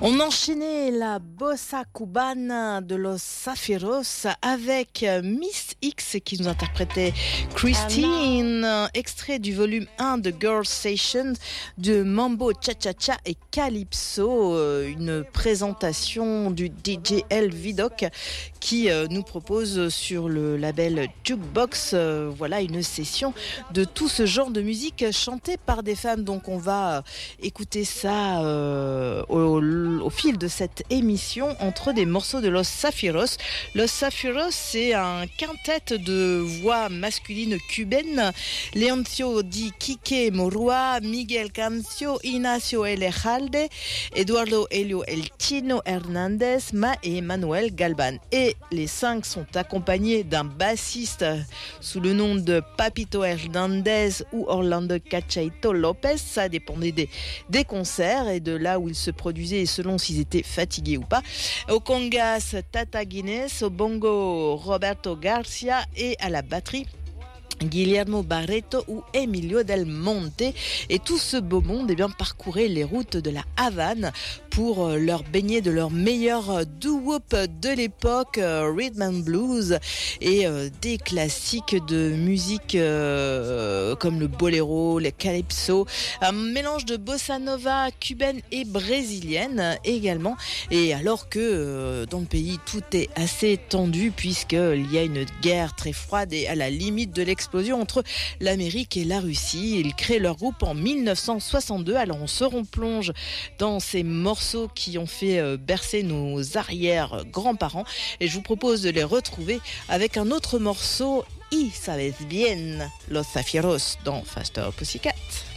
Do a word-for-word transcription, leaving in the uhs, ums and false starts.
On enchaînait la bossa cubana de Los Zafiros avec Miss X qui nous interprétait Christine, extrait du volume un de Girl Sessions de Mambo Cha-Cha-Cha et Calypso, une présentation du D J L Vidoc qui nous propose sur le label Jukebox, voilà une session de tout ce genre de musique chantée par des femmes. Donc on va écouter ça euh, au, au fil de cette émission entre des morceaux de Los Zafiros. Los Zafiros, c'est un quintet de voix masculines cubaines. Leoncio Di Quique Morua, Miguel Cancio, Ignacio Elejalde, Eduardo Helio El Chino Hernández, Ma et Manuel Galvan. Et les cinq sont accompagnés d'un bassiste sous le nom de Papito Hernández ou Orlando Cachaito Lopez. Ça dépendait des, des concerts et de là où ils se produisaient et selon s'ils étaient fatigués ou pas. Au congas, Tata Guinness, au bongo, Roberto Garcia et à la batterie, Guillermo Barreto ou Emilio Del Monte. Et tout ce beau monde eh bien, parcourait les routes de la Havane pour leur baigner de leur meilleur doo-wop de l'époque, euh, rhythm and blues et euh, des classiques de musique euh, comme le boléro, le calypso, un mélange de bossa nova cubaine et brésilienne également. Et alors que euh, dans le pays tout est assez tendu puisqu'il y a une guerre très froide et à la limite de l'explosion entre l'Amérique et la Russie, ils créent leur groupe en mille neuf cent soixante-deux. Alors on se replonge dans ces morceaux qui ont fait bercer nos arrière-grands-parents et je vous propose de les retrouver avec un autre morceau, Y sabes bien, Los Zafiros dans Faster Pussycat.